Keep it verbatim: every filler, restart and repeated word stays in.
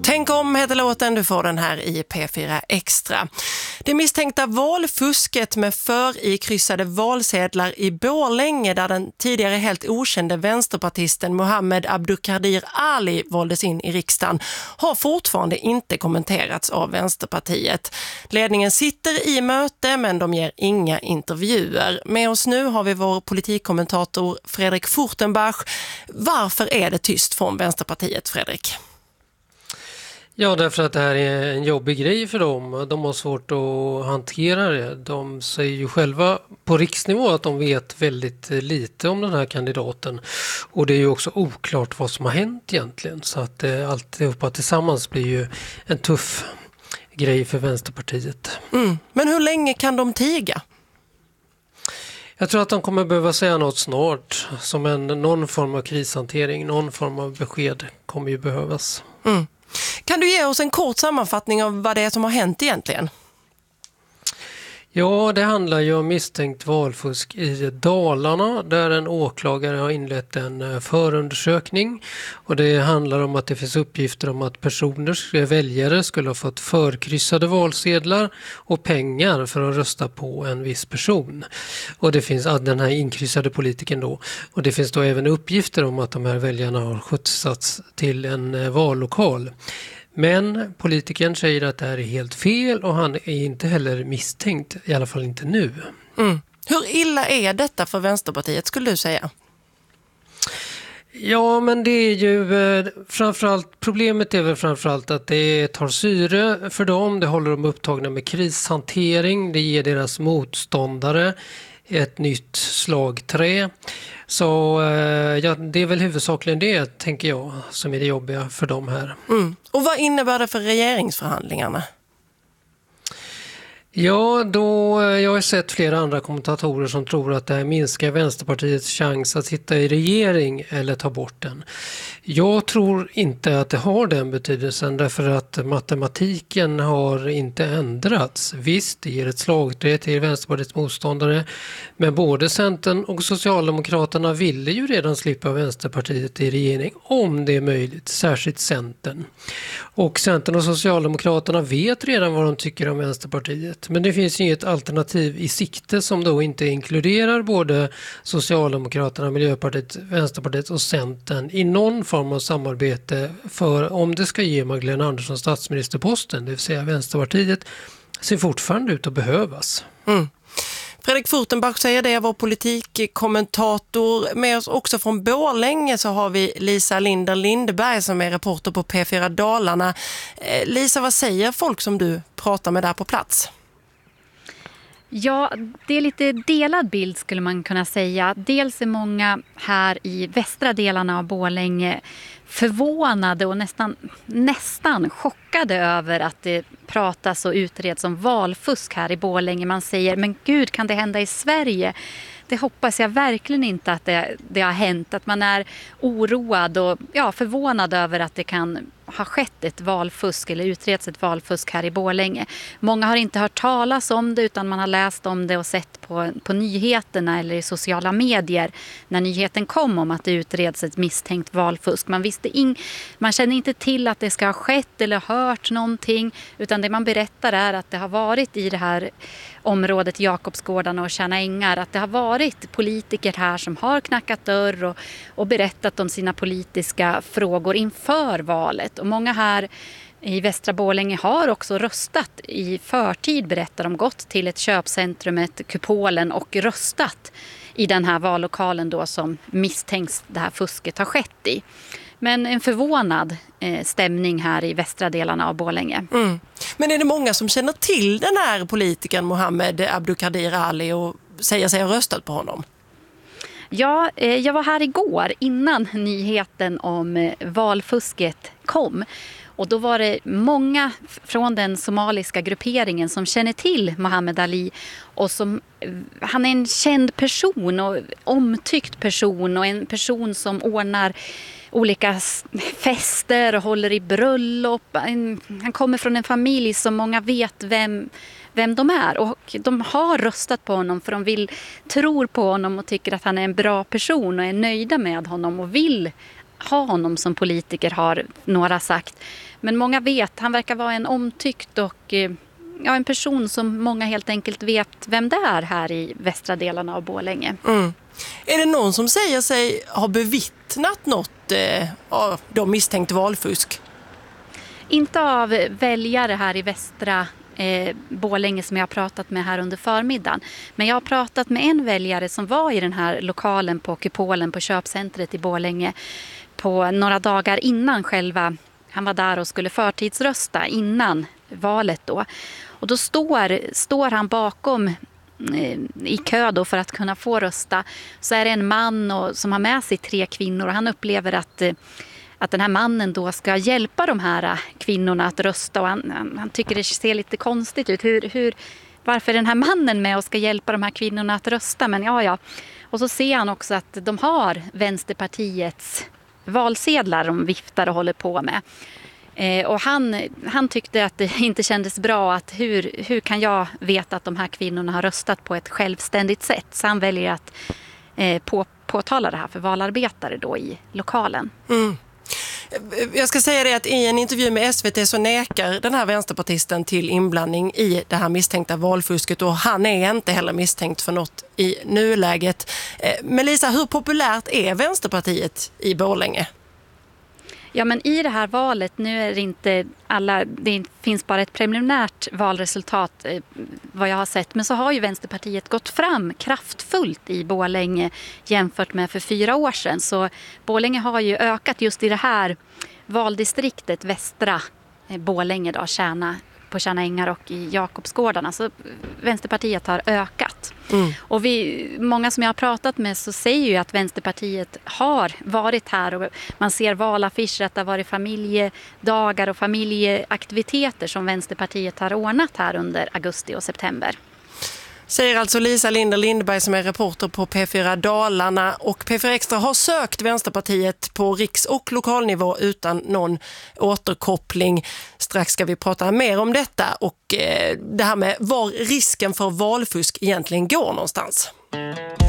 Tänk om heter låten, du får den här i P fyra Extra. Det misstänkta valfusket med förikryssade valsedlar i Borlänge där den tidigare helt okände vänsterpartisten Mohammed Abdukadir Ali valdes in i riksdagen har fortfarande inte kommenterats av Vänsterpartiet. Ledningen sitter i möte men de ger inga intervjuer. Med oss nu har vi vår politikkommentator Fredrik Furtenbach. Varför är det tyst från Vänsterpartiet, Fredrik? Ja, därför att det här är en jobbig grej för dem. De har svårt att hantera det. De säger ju själva på riksnivå att de vet väldigt lite om den här kandidaten. Och det är ju också oklart vad som har hänt egentligen. Så att eh, alltihopa tillsammans blir ju en tuff grej för Vänsterpartiet. Mm. Men hur länge kan de tiga? Jag tror att de kommer behöva säga något snart. Som en, någon form av krishantering, någon form av besked kommer ju behövas. Mm. Kan du ge oss en kort sammanfattning av vad det är som har hänt egentligen? Ja, det handlar ju om misstänkt valfusk i Dalarna där en åklagare har inlett en förundersökning. Och det handlar om att det finns uppgifter om att personer, väljare, skulle ha fått förkryssade valsedlar och pengar för att rösta på en viss person. Och det finns den här inkryssade politiken då. Och det finns då även uppgifter om att de här väljarna har skjutsats till en vallokal. Men politikern säger att det här är helt fel och han är inte heller misstänkt, i alla fall inte nu. Mm. Hur illa är detta för Vänsterpartiet skulle du säga? Ja, men det är ju eh, framförallt, problemet är väl framförallt att det tar syre för dem. Det håller dem upptagna med krishantering, det ger deras motståndare ett nytt slagträ. Så eh, ja, det är väl huvudsakligen det, tänker jag, som är det jobbiga för dem här. Mm. Och vad innebär det för regeringsförhandlingarna? Ja, då, jag har sett flera andra kommentatorer som tror att det här minskar Vänsterpartiets chans att sitta i regering eller ta bort den. Jag tror inte att det har den betydelsen därför att matematiken har inte ändrats. Visst, det ger ett slagträ till Vänsterpartiets motståndare, men både Centern och Socialdemokraterna ville ju redan slippa Vänsterpartiet i regering om det är möjligt, särskilt Centern. Och Centern och Socialdemokraterna vet redan vad de tycker om Vänsterpartiet. Men det finns inget alternativ i sikte som då inte inkluderar både Socialdemokraterna, Miljöpartiet, Vänsterpartiet och Centern i någon form av samarbete för om det ska ge Magdalena Andersson statsministerposten, det vill säga Vänsterpartiet, ser fortfarande ut att behövas. Mm. Fredrik Furtenbach säger det, vår politikkommentator. Med oss också från Borlänge så har vi Lisa Linder Lindberg som är reporter på P fyra Dalarna. Lisa, vad säger folk som du pratar med där på plats? Ja, det är lite delad bild skulle man kunna säga. Dels är många här i västra delarna av Borlänge förvånade och nästan, nästan chockade över att det pratas och utreds om valfusk här i Borlänge. Man säger, men gud, kan det hända i Sverige? Det hoppas jag verkligen inte att det, det har hänt. Att man är oroad och ja, förvånad över att det kan ha skett ett valfusk eller utreds ett valfusk här i Borlänge. Många har inte hört talas om det utan man har läst om det och sett på, på nyheterna eller i sociala medier när nyheten kom om att det utreds ett misstänkt valfusk. Man visste ing, man känner inte till att det ska ha skett eller hört någonting utan det man berättar är att det har varit i det här området Jakobsgårdarna och Tjärna ängar, att det har varit politiker här som har knackat dörr och, och berättat om sina politiska frågor inför valet. Och många här i Västra Borlänge har också röstat i förtid, berättar de, gått till ett köpcentrumet Kupolen och röstat i den här vallokalen då som misstänks det här fusket har skett i. Men en förvånad eh, stämning här i västra delarna av Borlänge. Mm. Men är det många som känner till den här politikern Mohammed Abdukadir Ali och säger sig ha röstat på honom? Ja, eh, jag var här igår innan nyheten om eh, valfusket kom. Och då var det många från den somaliska grupperingen som känner till Mohammed Ali. Och som, han är en känd person och omtyckt person och en person som ordnar olika fester och håller i bröllop. Han kommer från en familj som många vet vem, vem de är. Och de har röstat på honom för de vill, tror på honom och tycker att han är en bra person och är nöjda med honom och vill ha honom som politiker, har några sagt. Men många vet, han verkar vara en omtyckt och ja, en person som många helt enkelt vet vem det är här i västra delarna av Borlänge. Mm. Är det någon som säger sig ha bevittnat något eh, av de misstänkt valfusk? Inte av väljare här i västra eh, Borlänge som jag har pratat med här under förmiddagen. Men jag har pratat med en väljare som var i den här lokalen på Kupolen på köpcentret i Borlänge på några dagar innan själva. Han var där och skulle förtidsrösta innan valet då. Och då står, står han bakom eh, i kö då för att kunna få rösta. Så är det en man och, som har med sig tre kvinnor och han upplever att eh, att den här mannen då ska hjälpa de här kvinnorna att rösta. Och han, han, han tycker det ser lite konstigt ut. Hur, hur, varför är den här mannen med och ska hjälpa de här kvinnorna att rösta? Men ja, ja. Och så ser han också att de har Vänsterpartiets valsedlar de viftar och håller på med. Eh, och han, han tyckte att det inte kändes bra. Att hur, hur kan jag veta att de här kvinnorna har röstat på ett självständigt sätt? Så han väljer att eh, på, påtala det här för valarbetare då i lokalen. Mm. Jag ska säga det att i en intervju med S V T så nekar den här vänsterpartisten till inblandning i det här misstänkta valfusket och han är inte heller misstänkt för något i nuläget. Melissa, hur populärt är Vänsterpartiet i Borlänge? Ja, men i det här valet, nu är det inte alla, det finns bara ett preliminärt valresultat eh, vad jag har sett. Men så har ju Vänsterpartiet gått fram kraftfullt i Borlänge jämfört med för fyra år sedan. Så Borlänge har ju ökat just i det här valdistriktet, västra eh, Borlänge då, Kärna, på Kärna ängar och i Jakobsgårdarna. Så Vänsterpartiet har ökat. Mm. Och vi, många som jag har pratat med så säger ju att Vänsterpartiet har varit här och man ser valaffischer att det har varit familjedagar och familjeaktiviteter som Vänsterpartiet har ordnat här under augusti och september. Säger alltså Lisa Linder Lindberg som är reporter på P fyra Dalarna, och P fyra Extra har sökt Vänsterpartiet på riks- och lokalnivå utan någon återkoppling. Strax ska vi prata mer om detta och eh, det här med var risken för valfusk egentligen går någonstans.